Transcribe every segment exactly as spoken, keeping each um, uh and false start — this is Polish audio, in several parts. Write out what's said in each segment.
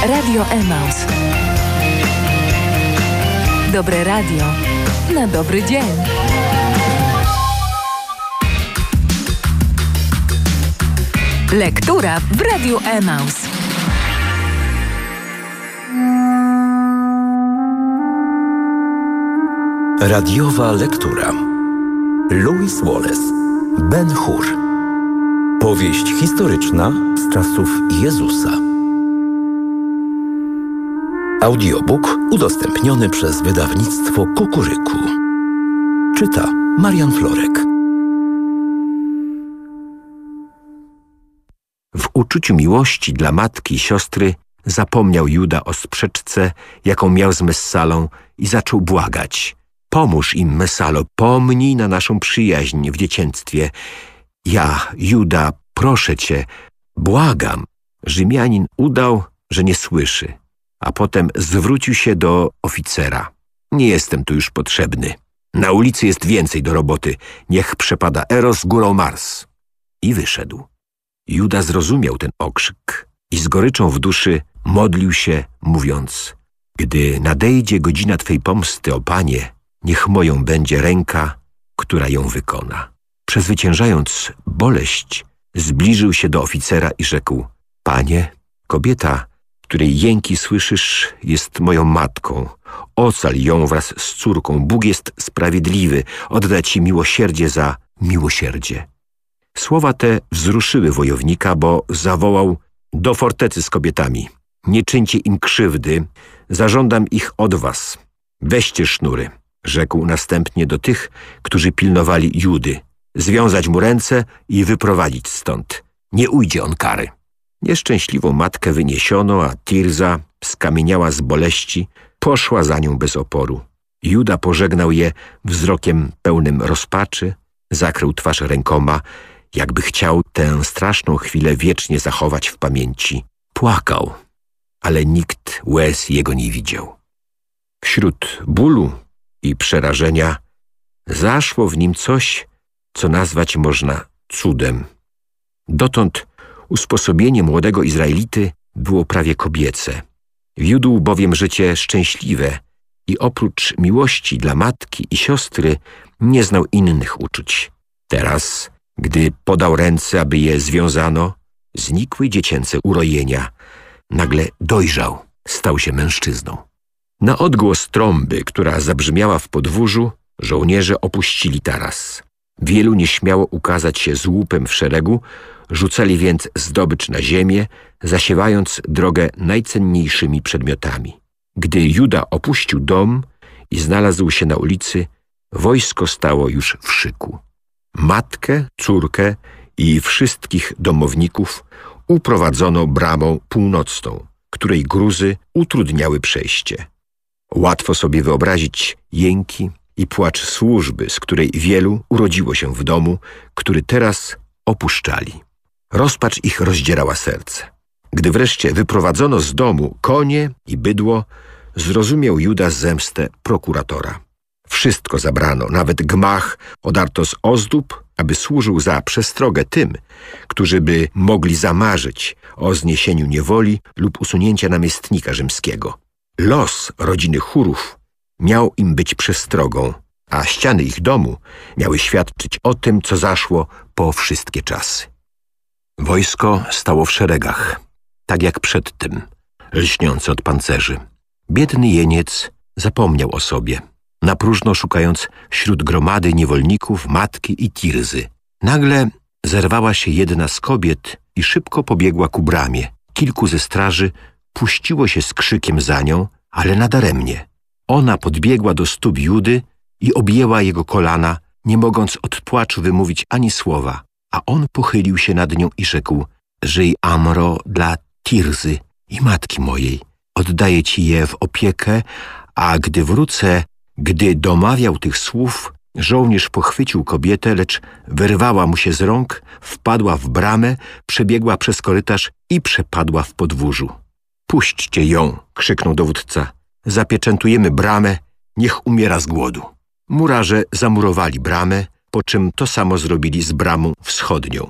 Radio Emaus. Dobre radio na dobry dzień. Lektura w Radiu Emaus. Radiowa lektura. Lewis Wallace, Ben-Hur. Powieść historyczna z czasów Jezusa. Audiobook udostępniony przez wydawnictwo Kukuryku. Czyta Marian Florek. W uczuciu miłości dla matki i siostry zapomniał Juda o sprzeczce, jaką miał z Messalą, i zaczął błagać: pomóż im, Messalo, pomnij na naszą przyjaźń w dziecięctwie. Ja, Juda, proszę cię, błagam. Rzymianin udał, że nie słyszy, a potem zwrócił się do oficera. Nie jestem tu już potrzebny. Na ulicy jest więcej do roboty. Niech przepada Eros górą Mars. I wyszedł. Juda zrozumiał ten okrzyk i z goryczą w duszy modlił się, mówiąc: gdy nadejdzie godzina Twej pomsty, o Panie, niech moją będzie ręka, która ją wykona. Przezwyciężając boleść, zbliżył się do oficera i rzekł: Panie, kobieta, której jęki słyszysz, jest moją matką. Ocal ją wraz z córką. Bóg jest sprawiedliwy. Odda ci miłosierdzie za miłosierdzie. Słowa te wzruszyły wojownika, bo zawołał: do fortecy z kobietami. Nie czyńcie im krzywdy. Zażądam ich od was. Weźcie sznury. Rzekł następnie do tych, którzy pilnowali Judy. Związać mu ręce i wyprowadzić stąd. Nie ujdzie on kary. Nieszczęśliwą matkę wyniesiono, a Tirza skamieniała z boleści, poszła za nią bez oporu. Juda pożegnał je wzrokiem pełnym rozpaczy, zakrył twarz rękoma, jakby chciał tę straszną chwilę wiecznie zachować w pamięci. Płakał, ale nikt łez jego nie widział. Wśród bólu i przerażenia zaszło w nim coś, co nazwać można cudem. Dotąd usposobienie młodego Izraelity było prawie kobiece. Wiódł bowiem życie szczęśliwe i oprócz miłości dla matki i siostry nie znał innych uczuć. Teraz, gdy podał ręce, aby je związano, znikły dziecięce urojenia. Nagle dojrzał, stał się mężczyzną. Na odgłos trąby, która zabrzmiała w podwórzu, żołnierze opuścili taras. Wielu nie śmiało ukazać się z łupem w szeregu, rzucali więc zdobycz na ziemię, zasiewając drogę najcenniejszymi przedmiotami. Gdy Juda opuścił dom i znalazł się na ulicy, wojsko stało już w szyku. Matkę, córkę i wszystkich domowników uprowadzono bramą północną, której gruzy utrudniały przejście. Łatwo sobie wyobrazić jęki i płacz służby, z której wielu urodziło się w domu, który teraz opuszczali. Rozpacz ich rozdzierała serce. Gdy wreszcie wyprowadzono z domu konie i bydło, zrozumiał Juda zemstę prokuratora. Wszystko zabrano, nawet gmach odarto z ozdób, aby służył za przestrogę tym, którzy by mogli zamarzyć o zniesieniu niewoli lub usunięcia namiestnika rzymskiego. Los rodziny Hurów miał im być przestrogą, a ściany ich domu miały świadczyć o tym, co zaszło po wszystkie czasy. Wojsko stało w szeregach, tak jak przedtem, lśniące od pancerzy. Biedny jeniec zapomniał o sobie, na próżno szukając wśród gromady niewolników, matki i Tirzy. Nagle zerwała się jedna z kobiet i szybko pobiegła ku bramie. Kilku ze straży puściło się z krzykiem za nią, ale nadaremnie. Ona podbiegła do stóp Judy i objęła jego kolana, nie mogąc od płaczu wymówić ani słowa, a on pochylił się nad nią i rzekł: żyj, Amro, dla Tirzy i matki mojej. Oddaję ci je w opiekę, a gdy wrócę, gdy domawiał tych słów, żołnierz pochwycił kobietę, lecz wyrwała mu się z rąk, wpadła w bramę, przebiegła przez korytarz i przepadła w podwórzu. Puśćcie ją, krzyknął dowódca. Zapieczętujemy bramę, niech umiera z głodu. Murarze zamurowali bramę, po czym to samo zrobili z bramą wschodnią.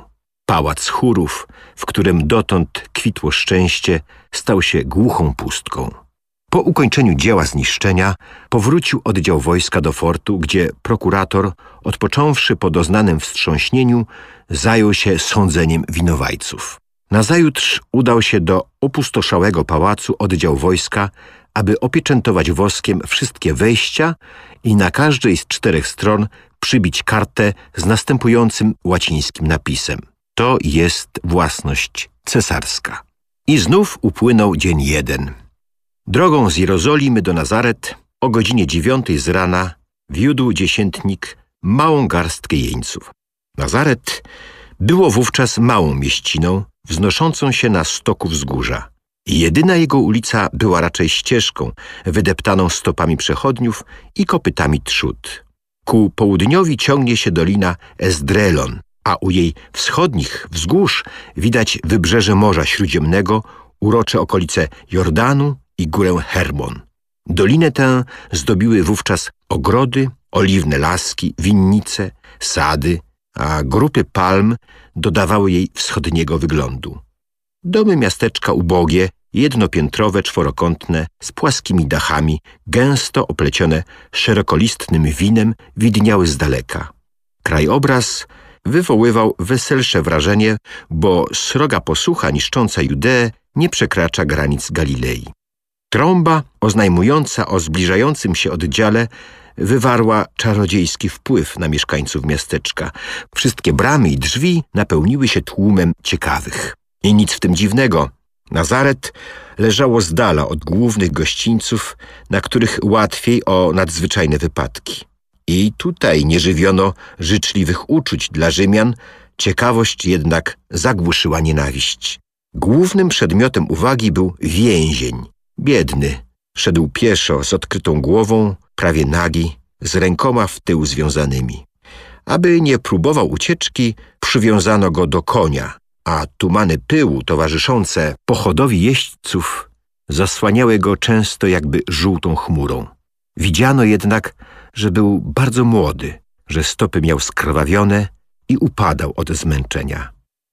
Pałac chórów, w którym dotąd kwitło szczęście, stał się głuchą pustką. Po ukończeniu dzieła zniszczenia powrócił oddział wojska do fortu, gdzie prokurator, odpocząwszy po doznanym wstrząśnieniu, zajął się sądzeniem winowajców. Nazajutrz udał się do opustoszałego pałacu oddział wojska, aby opieczętować woskiem wszystkie wejścia i na każdej z czterech stron przybić kartę z następującym łacińskim napisem: to jest własność cesarska. I znów upłynął dzień jeden. Drogą z Jerozolimy do Nazaret o godzinie dziewiątej z rana wiódł dziesiętnik małą garstkę jeńców. Nazaret było wówczas małą mieściną wznoszącą się na stoku wzgórza. Jedyna jego ulica była raczej ścieżką wydeptaną stopami przechodniów i kopytami trzód. Ku południowi ciągnie się dolina Esdrelon, a u jej wschodnich wzgórz widać wybrzeże Morza Śródziemnego, urocze okolice Jordanu i górę Hermon. Dolinę tę zdobiły wówczas ogrody, oliwne laski, winnice, sady, a grupy palm dodawały jej wschodniego wyglądu. Domy miasteczka ubogie, jednopiętrowe, czworokątne, z płaskimi dachami, gęsto oplecione szerokolistnym winem, widniały z daleka. Krajobraz wywoływał weselsze wrażenie, bo sroga posłucha niszcząca Judeę nie przekracza granic Galilei. Trąba oznajmująca o zbliżającym się oddziale wywarła czarodziejski wpływ na mieszkańców miasteczka. Wszystkie bramy i drzwi napełniły się tłumem ciekawych. I nic w tym dziwnego. Nazaret leżało z dala od głównych gościńców, na których łatwiej o nadzwyczajne wypadki. I tutaj nie żywiono życzliwych uczuć dla Rzymian, ciekawość jednak zagłuszyła nienawiść. Głównym przedmiotem uwagi był więzień. Biedny, szedł pieszo z odkrytą głową, prawie nagi, z rękoma w tył związanymi. Aby nie próbował ucieczki, przywiązano go do konia, a tumany pyłu towarzyszące pochodowi jeźdźców zasłaniały go często jakby żółtą chmurą. Widziano jednak, że był bardzo młody, że stopy miał skrwawione i upadał od zmęczenia.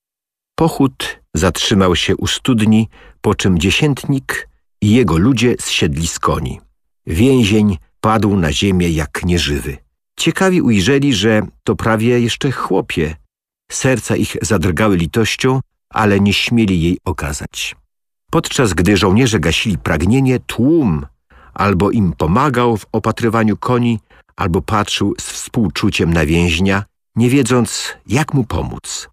Pochód zatrzymał się u studni, po czym dziesiętnik i jego ludzie zsiedli z koni. Więzień padł na ziemię jak nieżywy. Ciekawi ujrzeli, że to prawie jeszcze chłopie. Serca ich zadrgały litością, ale nie śmieli jej okazać. Podczas gdy żołnierze gasili pragnienie, tłum albo im pomagał w opatrywaniu koni, albo patrzył z współczuciem na więźnia, nie wiedząc, jak mu pomóc.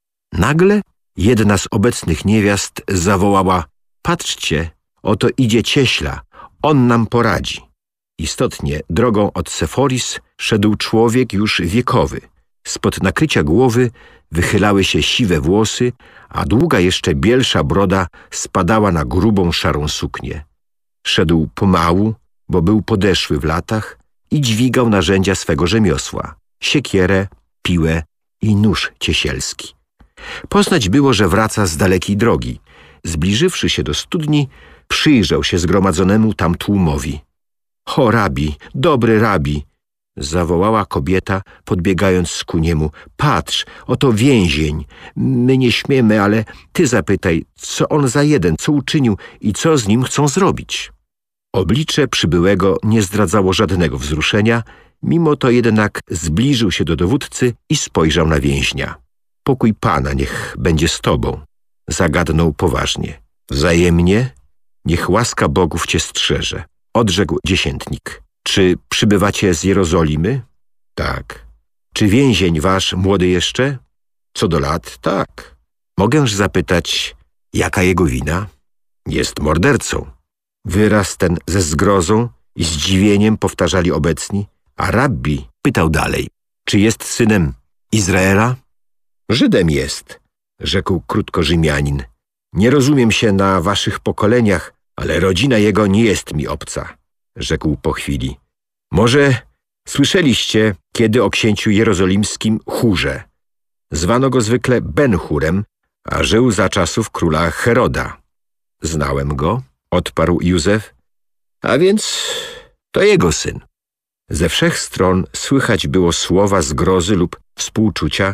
Nagle jedna z obecnych niewiast zawołała: patrzcie, oto idzie cieśla, on nam poradzi. Istotnie drogą od Seforis szedł człowiek już wiekowy. Spod nakrycia głowy wychylały się siwe włosy, a długa jeszcze bielsza broda spadała na grubą szarą suknię. Szedł pomału, bo był podeszły w latach i dźwigał narzędzia swego rzemiosła: siekierę, piłę i nóż ciesielski. Poznać było, że wraca z dalekiej drogi. Zbliżywszy się do studni, przyjrzał się zgromadzonemu tam tłumowi. — O, rabi, dobry rabi! — zawołała kobieta, podbiegając ku niemu. — Patrz, oto więzień. My nie śmiemy, ale ty zapytaj, co on za jeden, co uczynił i co z nim chcą zrobić. Oblicze przybyłego nie zdradzało żadnego wzruszenia, mimo to jednak zbliżył się do dowódcy i spojrzał na więźnia. — Pokój Pana niech będzie z tobą — zagadnął poważnie. — Wzajemnie niech łaska bogów cię strzeże — odrzekł dziesiętnik. — Czy przybywacie z Jerozolimy? — Tak. — Czy więzień wasz młody jeszcze? — Co do lat, tak. — Mogęż zapytać, jaka jego wina? — Jest mordercą. Wyraz ten ze zgrozą i zdziwieniem powtarzali obecni, a rabbi pytał dalej: czy jest synem Izraela? — Żydem jest — rzekł krótko Rzymianin. — Nie rozumiem się na waszych pokoleniach, ale rodzina jego nie jest mi obca — rzekł po chwili. — Może słyszeliście kiedy o księciu jerozolimskim Hurze. Zwano go zwykle Ben-Hurem, a żył za czasów króla Heroda. — Znałem go — odparł Józef. — A więc to jego syn. Ze wszech stron słychać było słowa zgrozy lub współczucia,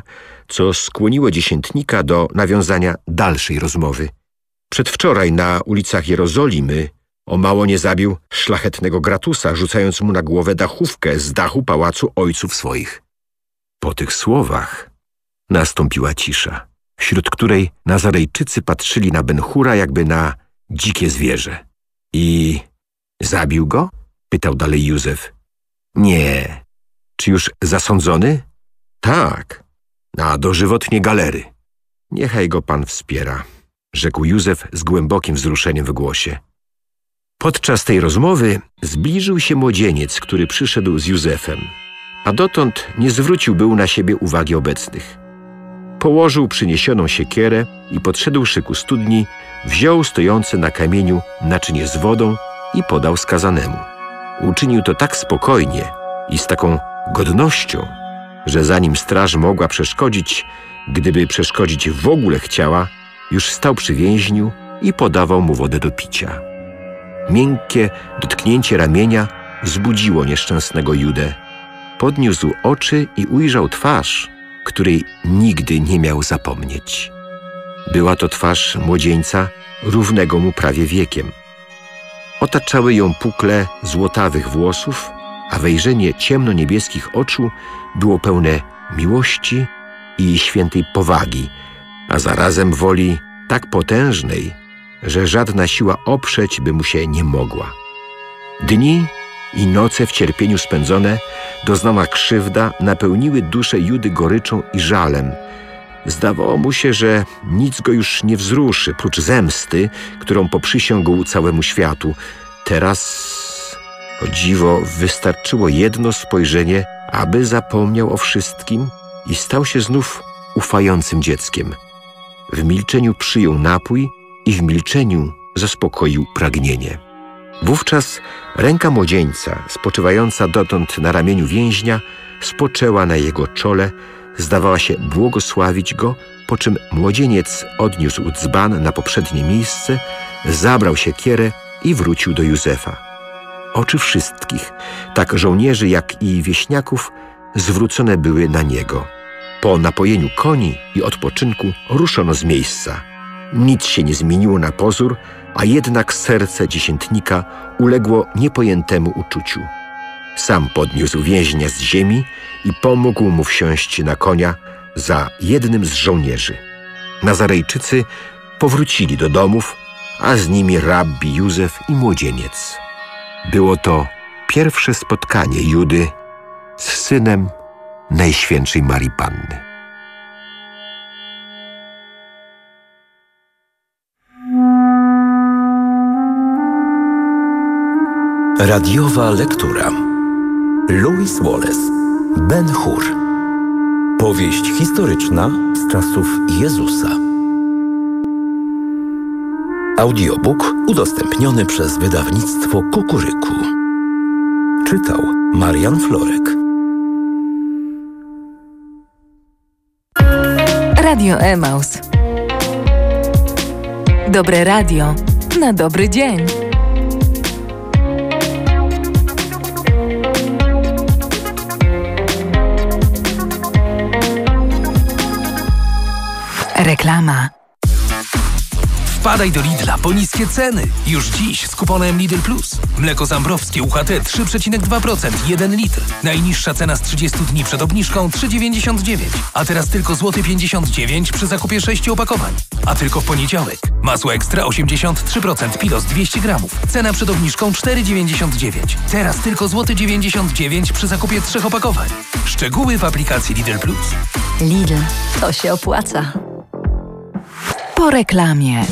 co skłoniło dziesiętnika do nawiązania dalszej rozmowy. Przedwczoraj na ulicach Jerozolimy o mało nie zabił szlachetnego Gratusa, rzucając mu na głowę dachówkę z dachu pałacu ojców swoich. Po tych słowach nastąpiła cisza, wśród której Nazarejczycy patrzyli na Ben-Hura jakby na dzikie zwierzę. I zabił go? Pytał dalej Józef. Nie. Czy już zasądzony? Tak. Na dożywotnie galery. Niechaj go pan wspiera, rzekł Józef z głębokim wzruszeniem w głosie. Podczas tej rozmowy zbliżył się młodzieniec, który przyszedł z Józefem, a dotąd nie zwrócił był na siebie uwagi obecnych. Położył przyniesioną siekierę i podszedłszy ku studni, wziął stojące na kamieniu naczynie z wodą i podał skazanemu. Uczynił to tak spokojnie i z taką godnością, że zanim straż mogła przeszkodzić, gdyby przeszkodzić w ogóle chciała, już stał przy więźniu i podawał mu wodę do picia. Miękkie dotknięcie ramienia zbudziło nieszczęsnego Judę. Podniósł oczy i ujrzał twarz, której nigdy nie miał zapomnieć. Była to twarz młodzieńca równego mu prawie wiekiem. Otaczały ją pukle złotawych włosów, a wejrzenie ciemno-niebieskich oczu było pełne miłości i świętej powagi, a zarazem woli tak potężnej, że żadna siła oprzeć by mu się nie mogła. Dni i noce w cierpieniu spędzone, doznana krzywda napełniły duszę Judy goryczą i żalem. Zdawało mu się, że nic go już nie wzruszy, prócz zemsty, którą poprzysiągł całemu światu. Teraz, o dziwo, wystarczyło jedno spojrzenie, aby zapomniał o wszystkim i stał się znów ufającym dzieckiem. W milczeniu przyjął napój i w milczeniu zaspokoił pragnienie. Wówczas ręka młodzieńca, spoczywająca dotąd na ramieniu więźnia, spoczęła na jego czole, zdawała się błogosławić go, po czym młodzieniec odniósł dzban na poprzednie miejsce, zabrał siekierę i wrócił do Józefa. Oczy wszystkich, tak żołnierzy jak i wieśniaków, zwrócone były na niego. Po napojeniu koni i odpoczynku ruszono z miejsca. Nic się nie zmieniło na pozór, a jednak serce dziesiętnika uległo niepojętemu uczuciu. Sam podniósł więźnia z ziemi i pomógł mu wsiąść na konia za jednym z żołnierzy. Nazarejczycy powrócili do domów, a z nimi rabbi Józef i młodzieniec. Było to pierwsze spotkanie Judy z synem Najświętszej Marii Panny. Radiowa lektura. Louis Wallace, Ben-Hur. Powieść historyczna z czasów Jezusa. Audiobook udostępniony przez wydawnictwo Kukuryku. Czytał Marian Florek. Radio Emaus. Dobre radio na dobry dzień. Reklama. Wpadaj do Lidla po niskie ceny. Już dziś z kuponem Lidl Plus. Mleko zambrowskie U H T trzy przecinek dwa procent, jeden litr. Najniższa cena z trzydziestu dni przed obniżką trzy dziewięćdziesiąt dziewięć. A teraz tylko złoty pięćdziesiąt dziewięć przy zakupie sześciu opakowań. A tylko w poniedziałek. Masło ekstra osiemdziesiąt trzy procent Pilos dwieście gramów. Cena przed obniżką cztery dziewięćdziesiąt dziewięć. Teraz tylko złoty dziewięćdziesiąt dziewięć przy zakupie trzech opakowań. Szczegóły w aplikacji Lidl Plus. Lidl, to się opłaca. Po reklamie.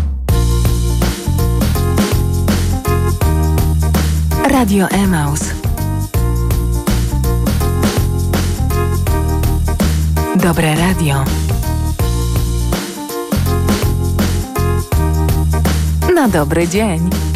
Radio Emaus. Dobre radio. Na dobry dzień.